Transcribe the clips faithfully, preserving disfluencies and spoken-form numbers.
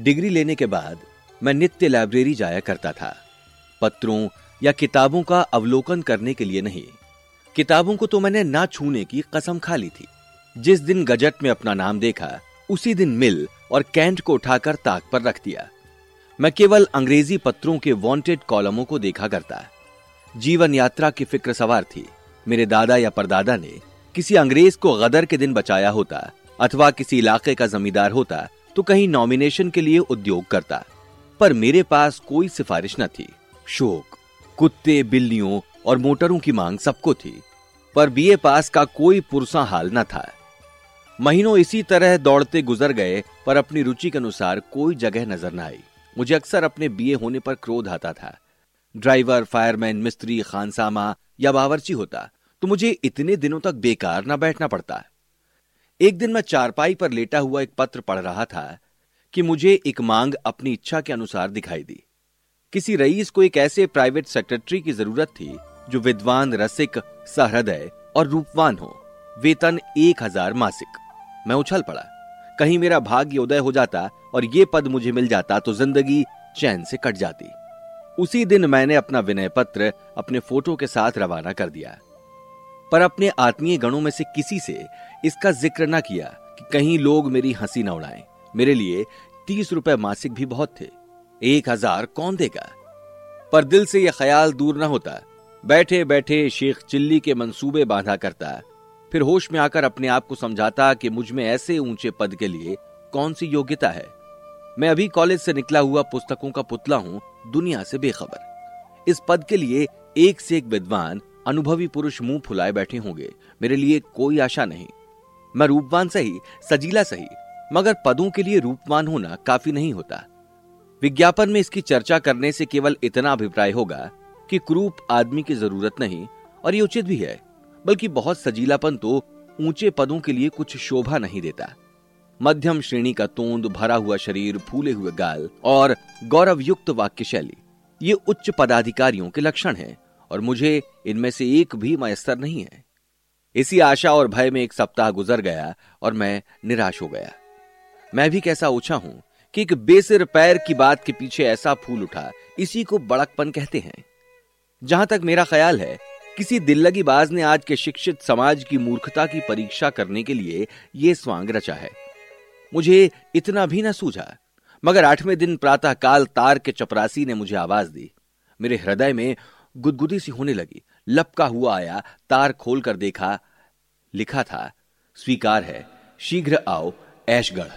Degree लेने के बाद मैं नित्य लाइब्रेरी जाया करता था, पत्रों या किताबों का अवलोकन करने के लिए नहीं। किताबों को तो मैंने ना छूने की कसम खा ली थी। जिस दिन गजट में अपना नाम देखा, उसी दिन मिल और कैंट को उठाकर ताक पर रख दिया। मैं केवल अंग्रेजी पत्रों के वांटेड कॉलमों को देखा करता। जीवन यात्रा की फिक्र सवार थी। मेरे दादा या परदादा ने किसी अंग्रेज को गदर के दिन बचाया होता अथवा किसी इलाके का जमींदार होता तो कहीं नॉमिनेशन के लिए उद्योग करता, पर मेरे पास कोई सिफारिश न थी। शौक कुत्ते, बिल्लियों और मोटरों की मांग सबको थी, पर बीए पास का कोई पुरसा हाल न था। महीनों इसी तरह दौड़ते गुजर गए, पर अपनी रुचि के अनुसार कोई जगह नजर न आई। मुझे अक्सर अपने बीए होने पर क्रोध आता था। ड्राइवर, फायरमैन, मिस्त्री, खानसामा या बावर्ची होता तो मुझे इतने दिनों तक बेकार न बैठना पड़ता। एक दिन मैं चारपाई पर लेटा हुआ एक पत्र पढ़ रहा था कि मुझे एक मांग अपनी इच्छा के अनुसार दिखाई दी। किसी रईस को एक ऐसे प्राइवेट सेक्रेटरी की जरूरत थी जो विद्वान, रसिक, सहृदय और रूपवान हो। वेतन एक हजार मासिक। मैं उछल पड़ा। कहीं मेरा भाग्य उदय हो जाता और ये पद मुझे मिल जाता तो जिंदगी चैन से कट जाती। उसी दिन मैंने अपना विनय पत्र अपने फोटो के साथ रवाना कर दिया, पर अपने आत्मीय गणों में से किसी से इसका जिक्र न किया कि कहीं लोग मेरी हंसी न उड़ाएं। मेरे लिए तीस रुपए मासिक भी बहुत थे। एक हजार कौन देगा? पर दिल से यह ख्याल दूर न होता। बैठे बैठे शेख चिल्ली के मंसूबे बांधा करता, फिर होश में आकर अपने आप को समझाता कि मुझ में ऐसे ऊंचे पद के लिए कौन सी योग्यता है। मैं अभी कॉलेज से निकला हुआ पुस्तकों का पुतला हूं, दुनिया से बेखबर। इस पद के लिए एक से एक विद्वान, अनुभवी पुरुष मुंह फुलाए बैठे होंगे। मेरे लिए कोई आशा नहीं। मैं रूपवान सही, सजीला सही, मगर पदों के लिए रूपवान होना काफी नहीं होता। विज्ञापन में इसकी चर्चा करने से केवल इतना अभिप्राय होगा कि क्रूप आदमी की जरूरत नहीं, और ये उचित भी है, बल्कि बहुत सजीलापन तो ऊंचे पदों के लिए कुछ शोभा नहीं देता। मध्यम श्रेणी का तोंद, भरा हुआ शरीर, फूले हुए गाल और गौरवयुक्त वाक्य शैली, ये उच्च पदाधिकारियों के लक्षण हैं, और मुझे इनमें से एक भी मयस्सर नहीं है। इसी आशा और भय में एक सप्ताह गुजर गया और मैं निराश हो गया। मैं भी कैसा ओछा हूं कि एक बेसिर पैर की बात के पीछे ऐसा फूल उठा, इसी को बड़कपन कहते हैं। जहां तक मेरा ख्याल है, किसी दिल्लगीबाज ने आज के शिक्षित समाज की मूर्खता की परीक्षा करने के लिए यह स्वांग रचा है। मुझे इतना भी न सूझा, मगर आठवें दिन प्रातः काल तार के चपरासी ने मुझे आवाज दी। मेरे हृदय में गुदगुदी सी होने लगी। लपका हुआ आया, तार खोलकर देखा, लिखा था, स्वीकार है, शीघ्र आओ, ऐशगढ़।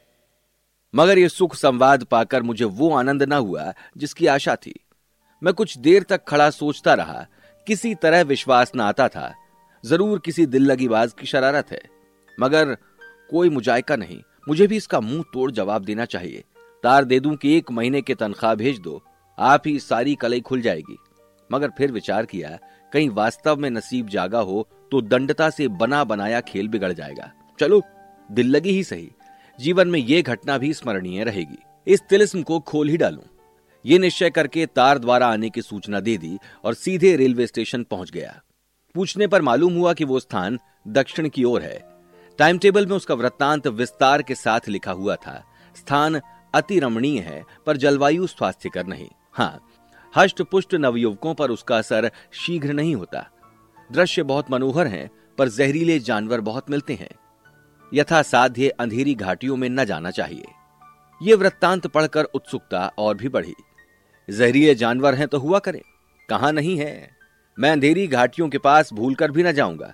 मगर यह सुख संवाद पाकर मुझे वो आनंद न हुआ जिसकी आशा थी। मैं कुछ देर तक खड़ा सोचता रहा। किसी तरह विश्वास न आता था, जरूर किसी दिल्लगीबाज की शरारत है, मगर कोई मुजायका नहीं। मुझे भी इसका मुंह तोड़ जवाब देना चाहिए। तार दे दूं कि एक महीने की तनख्वाह भेज दो, आप ही सारी कलई खुल जाएगी। मगर फिर विचार किया, कहीं वास्तव में नसीब जागा हो तो दंडता से बना बनाया खेल बिगड़ जाएगा। चलो, दिल्लगी ही सही, जीवन में यह घटना भी स्मरणीय रहेगी। इस तिलिस्म को खोल ही डालूं। ये निश्चय करके तार द्वारा आने की सूचना दे दी और सीधे रेलवे स्टेशन पहुंच गया। पूछने पर मालूम हुआ कि वो स्थान दक्षिण की ओर है। टाइम टेबल में उसका वृत्तांत विस्तार के साथ लिखा हुआ था। स्थान अति रमणीय है, पर जलवायु स्वास्थ्यकर नहीं। हाँ, हष्ट पुष्ट नवयुवकों पर उसका असर शीघ्र नहीं होता। दृश्य बहुत मनोहर हैं, पर जहरीले जानवर बहुत मिलते हैं। यथा साध्य अंधेरी घाटियों में न जाना चाहिए। यह वृत्तांत पढ़कर उत्सुकता और भी बढ़ी। जहरीले जानवर हैं तो हुआ करे, कहां नहीं है। मैं अंधेरी घाटियों के पास भूलकर भी न जाऊंगा।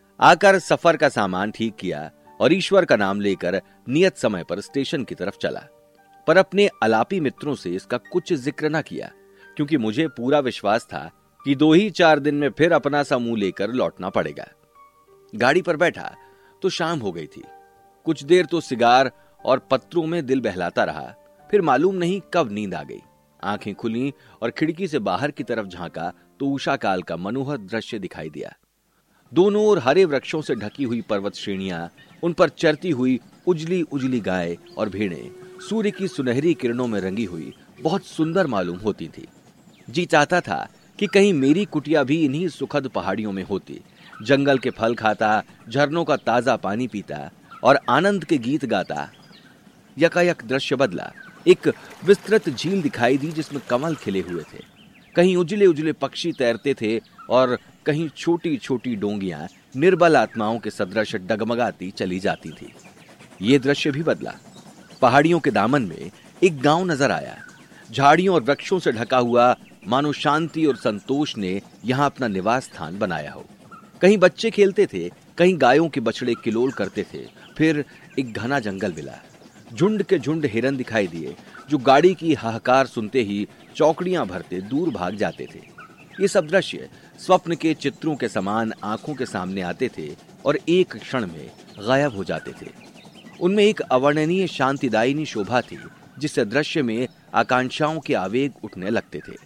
आकर सफर का सामान ठीक किया और ईश्वर का नाम लेकर नियत समय पर स्टेशन की तरफ चला, पर अपने अलापी मित्रों से इसका कुछ जिक्र न किया, क्योंकि मुझे पूरा विश्वास था कि दो ही चार दिन में फिर अपना समूह लेकर लौटना पड़ेगा। गाड़ी पर बैठा तो शाम हो गई थी। कुछ देर तो सिगार और पत्रों में दिल बहलाता रहा, फिर मालूम नहीं कब नींद आ गई। आंखें खुली और खिड़की से बाहर की तरफ झांका तो उषा काल का मनोहर दृश्य दिखाई दिया। दोनों ओर हरे वृक्षों से ढकी हुई पर्वत श्रेणियां, उन पर चरती हुई उजली उजली गाय और भेड़ें सूर्य की सुनहरी किरणों में रंगी हुई बहुत सुंदर मालूम होती थी। जी चाहता था कि कहीं मेरी कुटिया भी इन्हीं सुखद पहाड़ियों में होती, जंगल के फल खाता, झरनों का ताजा पानी पीता और आनंद के गीत गाता। यकायक दृश्य बदला। एक विस्तृत झील दिखाई दी जिसमें कमल खिले हुए थे। कहीं उजले उजले पक्षी तैरते थे और कहीं छोटी छोटी डोंगियां निर्बल आत्माओं के सदृश डगमगाती चली जाती थी। ये दृश्य भी बदला। पहाड़ियों के दामन में एक गांव नजर आया। झाड़ियों और वृक्षों से ढका हुआ, मानो शांति और संतोष ने यहां अपना निवास स्थान बनाया हो। कहीं बच्चे खेलते थे, कहीं गायों के बछड़े किलोल करते थे। फिर एक घना जंगल मिला। झुंड के झुंड हिरन दिखाई दिए, जो गाड़ी की हाहाकार सुनते ही चौकड़ियां भरते दूर भाग जाते थे। ये सब दृश्य स्वप्न के चित्रों के समान आंखों के सामने आते थे और एक क्षण में गायब हो जाते थे। उनमें एक अवर्णनीय शांतिदायिनी शोभा थी, जिससे दृश्य में आकांक्षाओं के आवेग उठने लगते थे।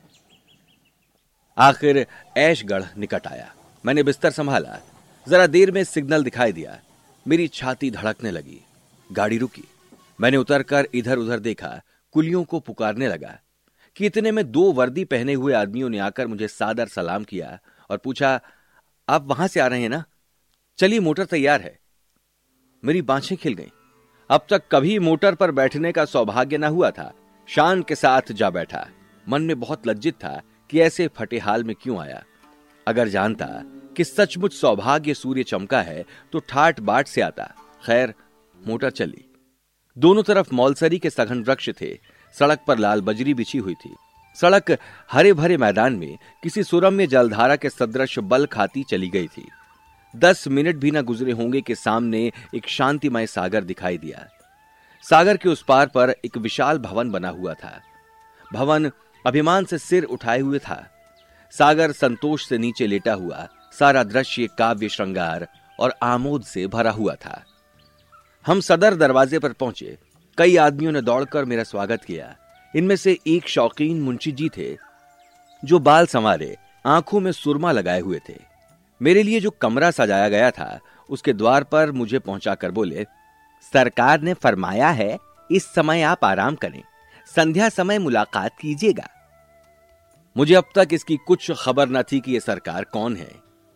आखिर ऐशगढ़ निकट आया। मैंने बिस्तर संभाला। जरा देर में सिग्नल दिखाई दिया। मेरी छाती धड़कने लगी। गाड़ी रुकी। मैंने उतरकर इधर उधर देखा। कुलियों को पुकारने लगा कि इतने में दो वर्दी पहने हुए आदमियों ने आकर मुझे सादर सलाम किया और पूछा, आप वहां से आ रहे हैं ना? चलिए, मोटर तैयार है। मेरी बाँछें खिल गईं। अब तक कभी मोटर पर बैठने का सौभाग्य न हुआ था। शान के साथ जा बैठा। मन में बहुत लज्जित था कि ऐसे फटे हाल में क्यों आया। अगर जानता कि सचमुच सौभाग्य सूर्य चमका है तो ठाट बाट से आता। खैर, मोटर चली। दोनों तरफ मौलसरी के सघन वृक्ष थे। सड़क पर लाल बजरी बिछी हुई थी। सड़क हरे भरे मैदान में किसी सुरम्य जलधारा के सदृश बल खाती चली गई थी। दस मिनट भी न गुजरे होंगे कि सामने एक शांतिमय सागर दिखाई दिया। सागर के उस पार पर एक विशाल भवन बना हुआ था। भवन अभिमान से सिर उठाए हुए था। सागर संतोष से नीचे लेटा हुआ। सारा दृश्य काव्य श्रृंगार और आमोद से भरा हुआ था। हम सदर दरवाजे पर पहुंचे। कई आदमियों ने दौड़कर मेरा स्वागत किया। इनमें से एक शौकीन मुंशी जी थे, जो बाल संवारे, आंखों में सुरमा लगाए हुए थे। मेरे लिए जो कमरा सजाया गया था, उसके द्वार पर मुझे पहुंचाकर बोले, सरकार ने फरमाया है इस समय आप आराम करें, संध्या समय मुलाकात कीजिएगा। मुझे अब तक इसकी कुछ खबर न थी कि यह सरकार कौन है।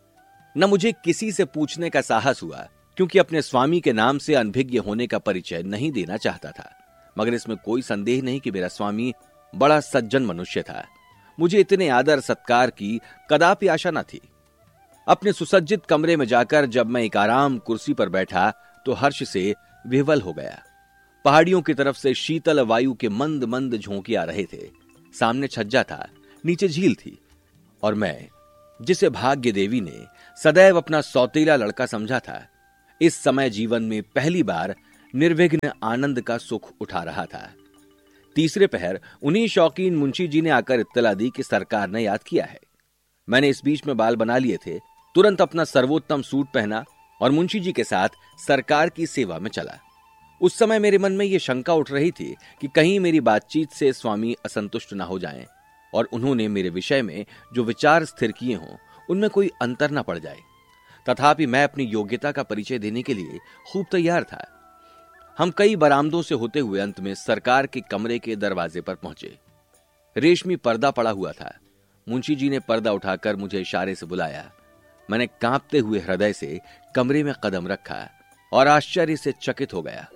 न मुझे किसी से पूछने का साहस हुआ, क्योंकि अपने स्वामी के नाम से अनभिज्ञ होने का परिचय नहीं देना चाहता था। मगर इसमें कोई संदेह नहीं कि मेरा स्वामी बड़ा सज्जन मनुष्य था। मुझे इतने आदर सत्कार की कदापि आशा न थी। अपने सुसज्जित कमरे में जाकर जब मैं एक आराम कुर्सी पर बैठा तो हर्ष से विह्वल हो गया। पहाड़ियों की तरफ से शीतल वायु के मंद मंद झोंके आ रहे थे। सामने छज्जा था, नीचे झील थी, और मैं, जिसे भाग्य देवी ने सदैव अपना सौतेला लड़का समझा था, इस समय जीवन में पहली बार निर्विघ्न आनंद का सुख उठा रहा था। तीसरे पहर उन्हीं शौकीन मुंशी जी ने आकर इत्तला दी कि सरकार ने याद किया है। मैंने इस बीच में बाल बना लिए थे। तुरंत अपना सर्वोत्तम सूट पहना और मुंशी जी के साथ सरकार की सेवा में चला। उस समय मेरे मन में यह शंका उठ रही थी कि कहीं मेरी बातचीत से स्वामी असंतुष्ट न हो जाएं और उन्होंने मेरे विषय में जो विचार स्थिर किए हों उनमें कोई अंतर न पड़ जाए। तथापि मैं अपनी योग्यता का परिचय देने के लिए खूब तैयार था। हम कई बरामदों से होते हुए अंत में सरकार के कमरे के दरवाजे पर पहुंचे। रेशमी पर्दा पड़ा हुआ था। मुंशी जी ने पर्दा उठाकर मुझे इशारे से बुलाया। मैंने कांपते हुए हृदय से कमरे में कदम रखा और आश्चर्य से चकित हो गया।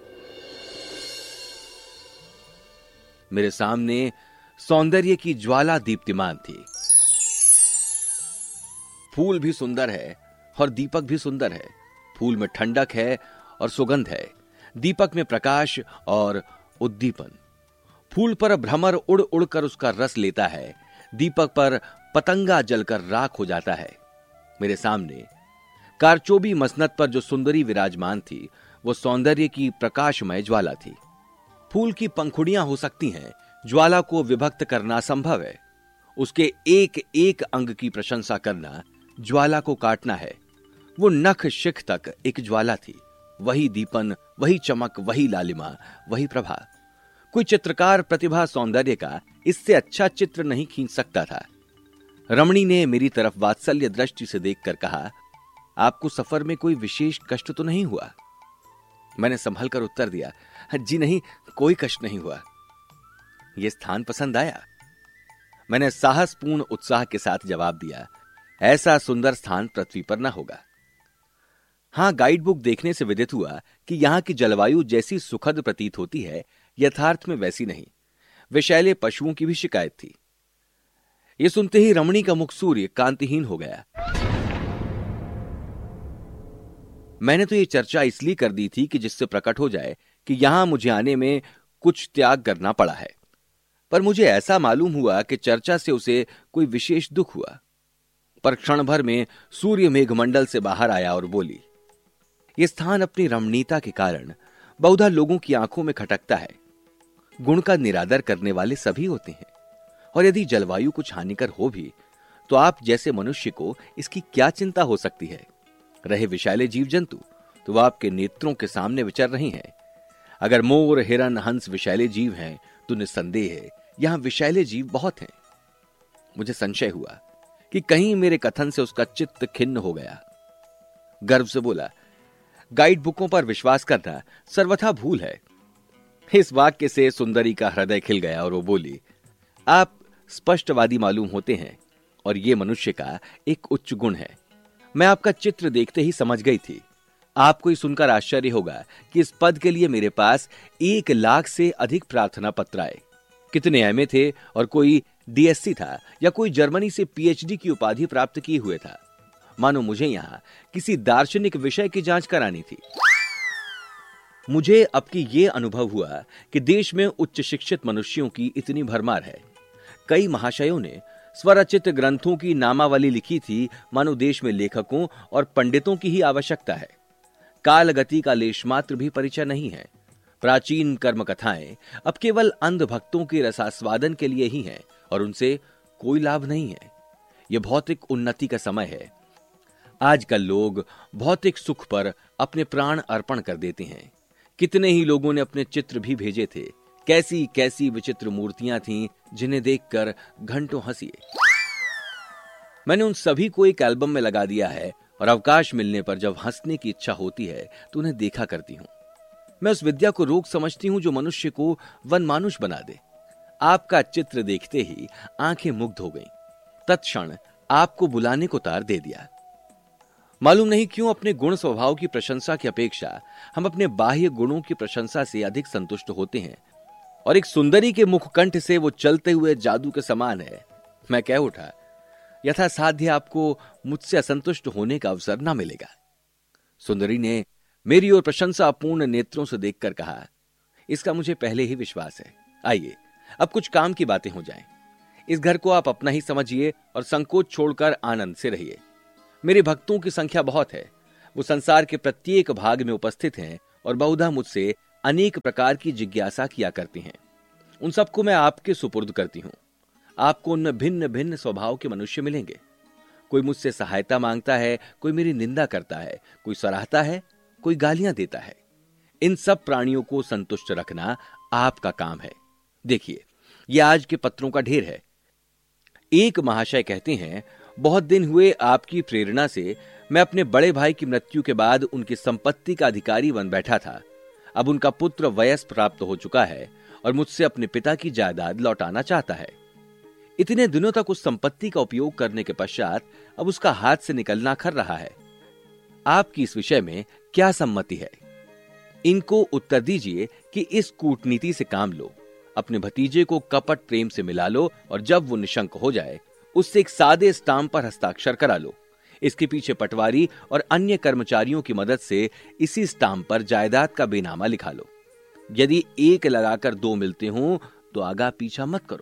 मेरे सामने सौंदर्य की ज्वाला दीप्तिमान थी। फूल भी सुंदर है और दीपक भी सुंदर है। फूल में ठंडक है और सुगंध है, दीपक में प्रकाश और उद्दीपन। फूल पर भ्रमर उड़ उड़कर उसका रस लेता है, दीपक पर पतंगा जलकर राख हो जाता है। मेरे सामने कारचोबी मसनद पर जो सुंदरी विराजमान थी, वो सौंदर्य की प्रकाशमय ज्वाला थी। फूल की पंखुड़ियां हो सकती हैं, ज्वाला को विभक्त करना संभव है। उसके एक एक अंग की प्रशंसा करना ज्वाला को काटना है। वो नख शिख तक एक ज्वाला थी। वही दीपन, वही चमक, वही लालिमा, वही प्रभा। कोई चित्रकार प्रतिभा सौंदर्य का इससे अच्छा चित्र नहीं खींच सकता था। रमणी ने मेरी तरफ वात्सल्य दृष्टि से देखकर कहा, आपको सफर में कोई विशेष कष्ट तो नहीं हुआ? मैंने संभल कर उत्तर दिया, जी नहीं, कोई कष्ट नहीं हुआ। यह स्थान पसंद आया? मैंने साहसपूर्ण उत्साह के साथ जवाब दिया, ऐसा सुंदर स्थान पृथ्वी पर न होगा। हां, गाइड बुक देखने से विदित हुआ कि यहाँ की जलवायु जैसी सुखद प्रतीत होती है, यथार्थ में वैसी नहीं। विषैले पशुओं की भी शिकायत थी। ये सुनते ही रमणी का मुख सूर्य कांतिहीन हो गया। मैंने तो ये चर्चा इसलिए कर दी थी कि जिससे प्रकट हो जाए कि यहां मुझे आने में कुछ त्याग करना पड़ा है, पर मुझे ऐसा मालूम हुआ कि चर्चा से उसे कोई विशेष दुख हुआ। पर क्षण भर में सूर्य मेघमंडल से बाहर आया और बोली, यह स्थान अपनी रमणीयता के कारण बहुधा लोगों की आंखों में खटकता है। गुण का निरादर करने वाले सभी होते हैं, और यदि जलवायु कुछ हानिकर हो भी तो आप जैसे मनुष्य को इसकी क्या चिंता हो सकती है। रहे विषैले जीव जंतु तो वह आपके नेत्रों के सामने विचर रही हैं। अगर मोर, हिरन, हंस विषैले जीव हैं तो निस्संदेह है यहां विषैले जीव बहुत हैं। मुझे संशय हुआ कि कहीं मेरे कथन से उसका चित्त खिन्न हो गया। गर्व से बोला, गाइड बुकों पर विश्वास करना सर्वथा भूल है। इस वाक्य से सुंदरी का हृदय खिल गया और वो बोली, आप स्पष्टवादी मालूम होते हैं और ये मनुष्य का एक उच्च गुण है। मैं आपका चित्र देखते ही समझ गई थी। आपको ये सुनकर आश्चर्य होगा कि इस पद के लिए मेरे पास एक लाख से अधिक प्रार्थना पत्र आए। कितने एमए थे और कोई डीएससी था या कोई जर्मनी से पीएचडी की उपाधि प्राप्त किए हुए था। मानो मुझे यहां किसी दार्शनिक विषय की जांच करानी थी। मुझे अब की ये अनुभव हुआ कि देश में उच्च शिक्षित मनुष्यों की इतनी भरमार है। कई महाशयों ने स्वरचित ग्रंथों की नामावली लिखी थी, मानो देश में लेखकों और पंडितों की ही आवश्यकता है। कालगति का लेशमात्र भी परिचय नहीं है। प्राचीन कर्म कथाएं अब केवल अंध भक्तों के रसास्वादन के लिए ही हैं और उनसे कोई लाभ नहीं है। यह भौतिक उन्नति का समय है। आजकल लोग भौतिक सुख पर अपने प्राण अर्पण कर देते हैं। कितने ही लोगों ने अपने चित्र भी भेजे थे। कैसी कैसी विचित्र मूर्तियां थीं जिन्हें देखकर घंटों हंसिए। मैंने उन सभी को एक एल्बम में लगा दिया है और अवकाश मिलने पर जब हंसने की इच्छा होती है तो उन्हें देखा करती हूं। मैं उस विद्या को रोग समझती हूं जो मनुष्य को वनमानुष बना दे। आपका चित्र देखते ही आंखें मुग्ध हो गईं। तत्क्षण आपको बुलाने को तार दे दिया। मालूम नहीं क्यों अपने गुण स्वभाव की प्रशंसा की अपेक्षा हम अपने बाह्य गुणों की प्रशंसा से अधिक संतुष्ट होते हैं, और एक सुंदरी के मुखकंठ से वो चलते हुए जादू के समान है। मैं कह उठा, यथा साध्य आपको मुझसे असंतुष्ट होने का अवसर न मिलेगा। सुंदरी ने मेरी ओर प्रशंसापूर्ण नेत्रों से देखकर कहा, इसका मुझे पहले ही विश्वास है। आइए अब कुछ काम की बातें हो जाएं। इस घर को आप अपना ही समझिए और संकोच छोड़कर आनंद से रहिए। मेरे भक्तों की संख्या बहुत है। वो संसार के प्रत्येक भाग में उपस्थित हैं और बहुधा मुझसे अनेक प्रकार की जिज्ञासा किया करती हैं। उन सबको मैं आपके सुपुर्द करती हूं। आपको उनमें भिन्न भिन्न स्वभाव के मनुष्य मिलेंगे। कोई मुझसे सहायता मांगता है, कोई मेरी निंदा करता है, कोई सराहता है, कोई गालियां देता है। इन सब प्राणियों को संतुष्ट रखना आपका काम है। देखिए, यह आज के पत्रों का ढेर है। एक महाशय कहते हैं, बहुत दिन हुए आपकी प्रेरणा से मैं अपने बड़े भाई की मृत्यु के बाद उनकी संपत्ति का अधिकारी बन बैठा था। अब उनका पुत्र वयस प्राप्त हो चुका है और मुझसे अपने पिता की जायदाद लौटाना चाहता है। इतने दिनों तक उस संपत्ति का उपयोग करने के पश्चात अब उसका हाथ से निकलना खर रहा है। आपकी इस विषय में क्या सम्मति है? इनको उत्तर दीजिए कि इस कूटनीति से काम लो। अपने भतीजे को कपट प्रेम से मिला लो और जब वो निशंक हो जाए उससे एक सादे स्टाम्प पर हस्ताक्षर करा लो। इसके पीछे पटवारी और अन्य कर्मचारियों की मदद से इसी स्टाम्प पर जायदाद का बेनामा लिखा लो। यदि एक लगाकर दो मिलते हों तो आगा पीछा मत करो।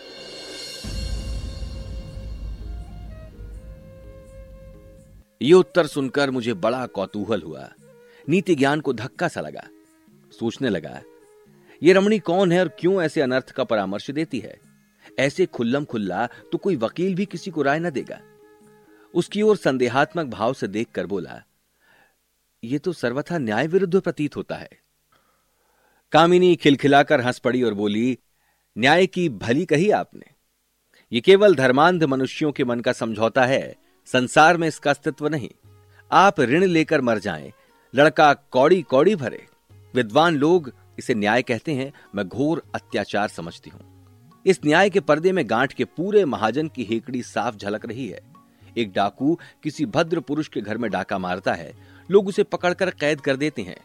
ये उत्तर सुनकर मुझे बड़ा कौतूहल हुआ। नीति ज्ञान को धक्का सा लगा। सोचने लगा, ये रमणी कौन है और क्यों ऐसे अनर्थ का परामर्श देती है? ऐसे खुल्लम खुल्ला तो कोई वकील भी किसी को राय न देगा। उसकी ओर संदेहात्मक भाव से देखकर बोला, यह तो सर्वथा न्याय विरुद्ध प्रतीत होता है। कामिनी खिलखिलाकर हंस पड़ी और बोली, न्याय की भली कही आपने। ये केवल धर्मांध मनुष्यों के मन का समझौता है। संसार में इसका अस्तित्व नहीं। आप ऋण लेकर मर जाएं, लड़का कौड़ी कौड़ी भरे। विद्वान लोग इसे न्याय कहते हैं, मैं घोर अत्याचार समझती हूं। इस न्याय के पर्दे में गांठ के पूरे महाजन की हेकड़ी साफ झलक रही है। एक डाकू किसी भद्र पुरुष के घर में डाका मारता है, लोग उसे पकड़कर कैद कर देते हैं।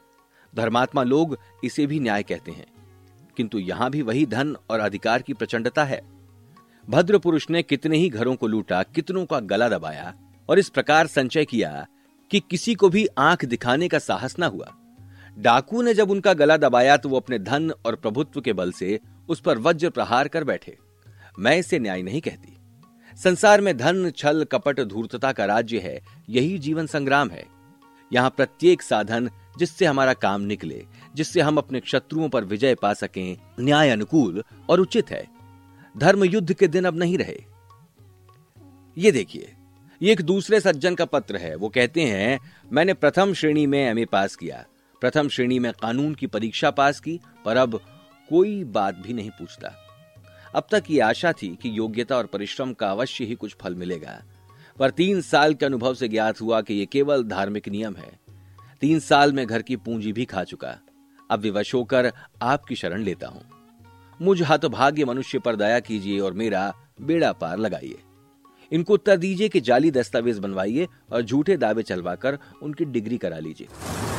धर्मात्मा लोग इसे भी न्याय कहते हैं, किंतु यहां भी वही धन और अधिकार की प्रचंडता है। भद्र पुरुष ने कितने ही घरों को लूटा, कितनों का गला दबाया और इस प्रकार संचय किया कि किसी को भी आंख दिखाने का साहस न हुआ। डाकू ने जब उनका गला दबाया तो वो अपने धन और प्रभुत्व के बल से उस पर वज्र प्रहार कर बैठे। मैं इसे न्याय नहीं कहती। संसार में धन, छल, कपट, धूर्तता का राज्य है। यही जीवन संग्राम है। यहां प्रत्येक साधन जिससे हमारा काम निकले, जिससे हम अपने शत्रुओं पर विजय पा सकें, न्याय अनुकूल और उचित है। धर्म युद्ध के दिन अब नहीं रहे। ये देखिए, ये एक दूसरे सज्जन का पत्र है। वो कहते हैं, मैंने प्रथम श्रेणी में एमए पास किया, प्रथम श्रेणी में कानून की परीक्षा पास की, पर अब कोई बात भी नहीं पूछता। अब तक ये आशा थी कि योग्यता और परिश्रम का अवश्य ही कुछ फल मिलेगा, पर तीन साल के अनुभव से ज्ञात हुआ कि ये केवल धार्मिक नियम है। तीन साल में घर की पूंजी भी खा चुका। अब विवश होकर आपकी शरण लेता हूं। मुझ हतभाग्य मनुष्य पर दया कीजिए और मेरा बेड़ा पार लगाइए। इनको उत्तर दीजिए कि जाली दस्तावेज बनवाइए और झूठे दावे चलवाकर उनकी डिग्री करा लीजिए।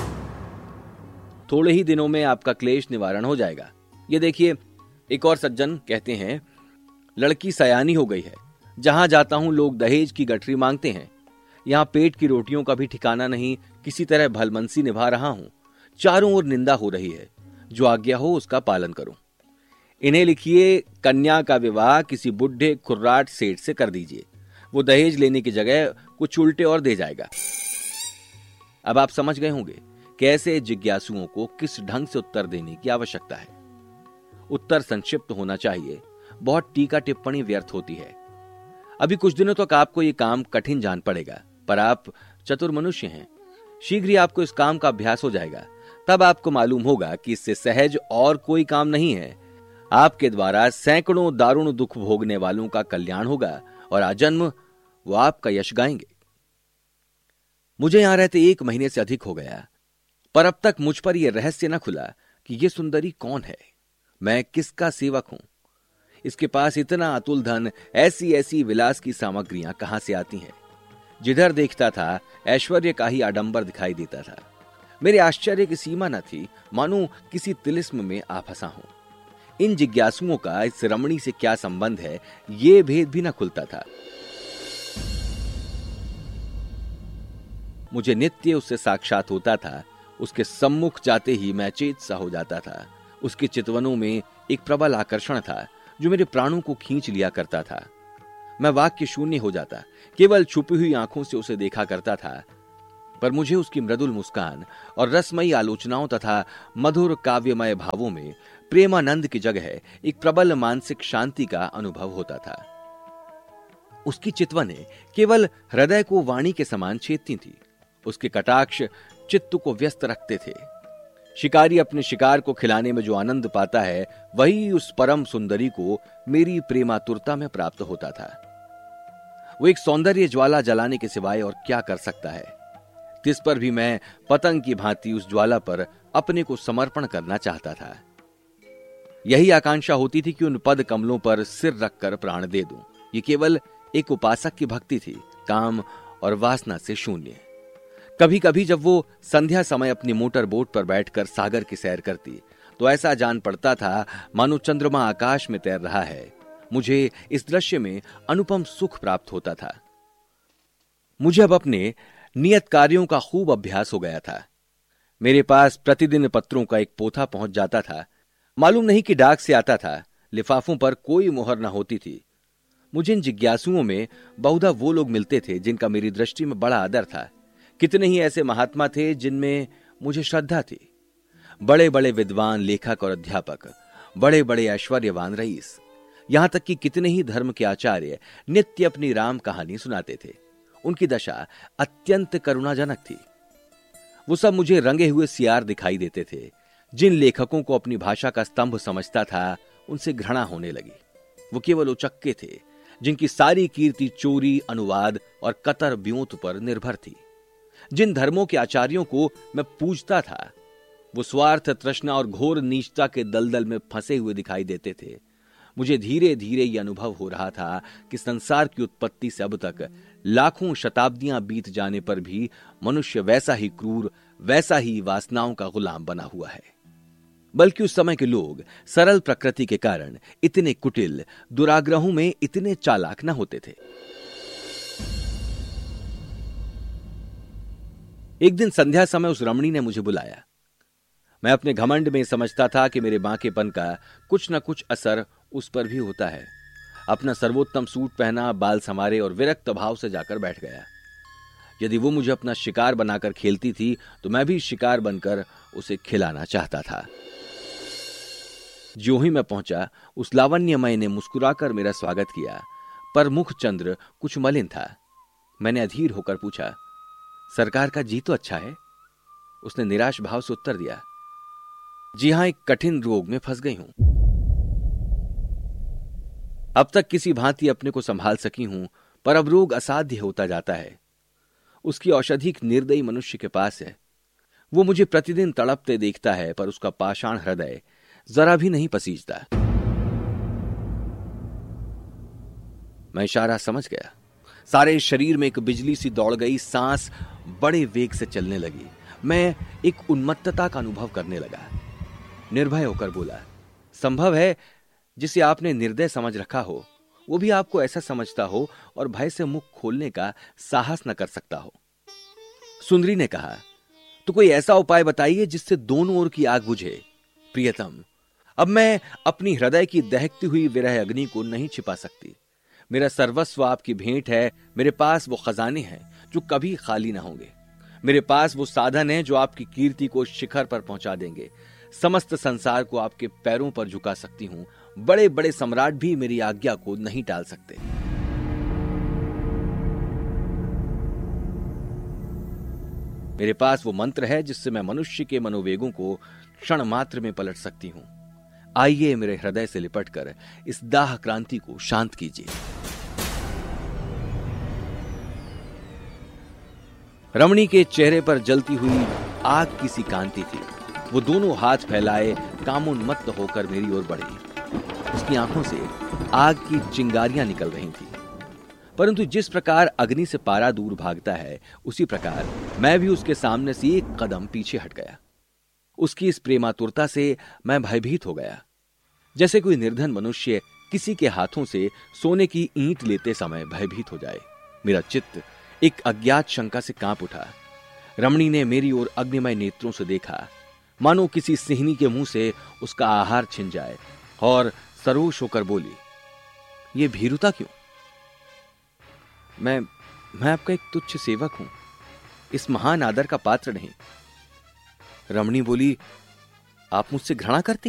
थोड़े ही दिनों में आपका क्लेश निवारण हो जाएगा। ये देखिए, एक और सज्जन कहते हैं, लड़की सयानी हो गई है। जहां जाता हूं लोग दहेज की गठरी मांगते हैं। यहां पेट की रोटियों का भी ठिकाना नहीं। किसी तरह भलमनसी निभा रहा हूं। चारों ओर निंदा हो रही है। जो आज्ञा हो उसका पालन करूं। इन्हें लिखिए, कन्या का विवाह किसी बुढ़े खुर्राट सेठ से कर दीजिए। वो दहेज लेने की जगह कुछ उल्टे और दे जाएगा। अब आप समझ गए होंगे कैसे जिज्ञासुओं को किस ढंग से उत्तर देने की आवश्यकता है। उत्तर संक्षिप्त होना चाहिए। बहुत टीका टिप्पणी व्यर्थ होती है। अभी कुछ दिनों तक आपको यह काम कठिन जान पड़ेगा, पर आप चतुर मनुष्य हैं। शीघ्र ही आपको इस काम का अभ्यास हो जाएगा। तब आपको मालूम होगा कि इससे सहज और कोई काम नहीं है। आपके द्वारा सैकड़ों दारुण दुख भोगने वालों का कल्याण होगा और आजन्म वो आपका यश गाएंगे। मुझे यहां रहते एक महीने से अधिक हो गया, पर अब तक मुझ पर यह रहस्य न खुला कि यह सुंदरी कौन है, मैं किसका सेवक हूं। इसके पास इतना अतुल धन, ऐसी ऐसी विलास की सामग्रियां कहां से आती हैं। जिधर देखता था ऐश्वर्य का ही आडंबर दिखाई देता था। मेरे आश्चर्य की सीमा न थी, मानो किसी तिलिस्म में आ फंसा हूं। इन जिज्ञासुओं का इस रमणी से क्या संबंध है, ये भेद भी न खुलता था। मुझे नित्य उससे साक्षात होता था। उसके सम्मुख जाते ही मैं चेत सा हो जाता था। उसके चितवनों में एक प्रबल आकर्षण था जो मेरे प्राणों को खींच लिया करता था। मैं वाक्य शून्य हो जाता, केवल छुपी हुई आंखों से उसे देखा करता था। पर मुझे उसकी मृदुल मुस्कान और रसमयी आलोचनाओं तथा मधुर काव्यमय भावों में प्रेमानंद की जगह एक प्रबल मानसिक शांति का अनुभव होता था। उसकी चितवनें केवल हृदय को वाणी के समान छेदती थी। उसके कटाक्ष चित्त को व्यस्त रखते थे। शिकारी अपने शिकार को खिलाने में जो आनंद पाता है, वही उस परम सुंदरी को मेरी प्रेमातुरता में प्राप्त होता था। वो एक सौंदर्य ज्वाला जलाने के सिवाय और क्या कर सकता है। तिस पर भी मैं पतंग की भांति उस ज्वाला पर अपने को समर्पण करना चाहता था। यही आकांक्षा होती थी कि उन पद कमलों पर सिर रखकर प्राण दे दूं। ये केवल एक उपासक की भक्ति थी, काम और वासना से शून्य। कभी कभी जब वो संध्या समय अपनी मोटर बोट पर बैठकर सागर की सैर करती, तो ऐसा जान पड़ता था मानो चंद्रमा आकाश में तैर रहा है। मुझे इस दृश्य में अनुपम सुख प्राप्त होता था। मुझे अब अपने नियत कार्यों का खूब अभ्यास हो गया था। मेरे पास प्रतिदिन पत्रों का एक पोथा पहुंच जाता था। मालूम नहीं कि डाक से आता था। लिफाफों पर कोई मुहर न होती थी। मुझे इन जिज्ञासुओं में बहुधा वो लोग मिलते थे जिनका मेरी दृष्टि में बड़ा आदर था। कितने ही ऐसे महात्मा थे जिनमें मुझे श्रद्धा थी। बड़े बड़े विद्वान, लेखक और अध्यापक, बड़े बड़े ऐश्वर्यवान रईस, यहां तक कि कितने ही धर्म के आचार्य नित्य अपनी राम कहानी सुनाते थे। उनकी दशा अत्यंत करुणाजनक थी। वो सब मुझे रंगे हुए सियार दिखाई देते थे। जिन लेखकों को अपनी भाषा का स्तंभ समझता था, उनसे घृणा होने लगी। वो केवल उचक्के थे जिनकी सारी कीर्ति चोरी, अनुवाद और कतर ब्योंत पर निर्भर थी। जिन धर्मों के आचार्यों को मैं पूजता था, वो स्वार्थ, तृष्णा और घोर नीचता के दलदल में फंसे हुए दिखाई देते थे। मुझे धीरे धीरे यह अनुभव हो रहा था कि संसार की उत्पत्ति से अब तक लाखों शताब्दियां बीत जाने पर भी मनुष्य वैसा ही क्रूर, वैसा ही वासनाओं का गुलाम बना हुआ है। बल्कि उस समय के लोग सरल प्रकृति के कारण इतने कुटिल, दुराग्रहों में इतने चालाक न होते थे। एक दिन संध्या समय उस रमणी ने मुझे बुलाया। मैं अपने घमंड में समझता था कि मेरे बांकेपन का कुछ न कुछ असर उस पर भी होता है। अपना सर्वोत्तम सूट पहना, बाल संवारे और विरक्त भाव से जाकर बैठ गया। यदि वो मुझे अपना शिकार बनाकर खेलती थी तो मैं भी शिकार बनकर उसे खिलाना चाहता था। ज्यों ही मैं पहुंचा, उस लावण्यमय ने मुस्कुराकर मेरा स्वागत किया, पर मुख चंद्र कुछ मलिन था। मैंने अधीर होकर पूछा, सरकार का जी तो अच्छा है? उसने निराश भाव से उत्तर दिया, जी हां, एक कठिन रोग में फंस गई हूं। अब तक किसी भांति अपने को संभाल सकी हूं, पर अब रोग असाध्य होता जाता है। उसकी औषधि एक निर्दयी मनुष्य के पास है। वो मुझे प्रतिदिन तड़पते देखता है, पर उसका पाषाण हृदय जरा भी नहीं पसीजता। मैं इशारा समझ गया। सारे शरीर में एक बिजली सी दौड़ गई, सांस बड़े वेग से चलने लगी। मैं एक उन्मत्तता का अनुभव करने लगा। निर्भय होकर बोला, संभव है जिसे आपने निर्दय समझ रखा हो, वो भी आपको ऐसा समझता हो और भय से मुख खोलने का साहस न कर सकता हो। सुंदरी ने कहा, तो कोई ऐसा उपाय बताइए जिससे दोनों ओर की आग बुझे। प्रियतम, अब मैं अपनी हृदय की दहकती हुई विरह अग्नि को नहीं छिपा सकती। मेरा सर्वस्व आपकी भेंट है। मेरे पास वो खजाने हैं जो कभी खाली ना होंगे। मेरे पास वो साधन है जो आपकी कीर्ति को शिखर पर पहुंचा देंगे। समस्त संसार को आपके पैरों पर झुका सकती हूं। बड़े बड़े सम्राट भी मेरी आज्ञा को नहीं टाल सकते। मेरे पास वो मंत्र है जिससे मैं मनुष्य के मनोवेगों को क्षण मात्र में पलट सकती हूं। आइए मेरे हृदय से लिपटकर इस दाह क्रांति को शांत कीजिए। रमणी के चेहरे पर जलती हुई आग की सी कांति थी। वो दोनों हाथ फैलाए कामोन्मत्त होकर मेरी ओर बढ़ी। उसकी आंखों से आग की चिंगारियां निकल रही थी। परंतु जिस प्रकार अग्नि से पारा दूर भागता है, उसी प्रकार मैं भी उसके सामने से एक कदम पीछे हट गया। उसकी इस प्रेमातुरता से मैं भयभीत हो गया, जैसे कोई निर्धन मनुष्य किसी के हाथों से सोने की ईंट लेते समय भयभीत हो जाए। मेरा चित्त एक अज्ञात शंका से कांप उठा। रमणी ने मेरी ओर अग्निमय नेत्रों से देखा, मानो किसी सिंहनी के मुंह से उसका आहार छिन जाए, और सरोष होकर बोली, ये भीरुता क्यों? मैं मैं आपका एक तुच्छ सेवक हूं, इस महान आदर का पात्र नहीं। रमणी बोली, आप मुझसे घृणा करती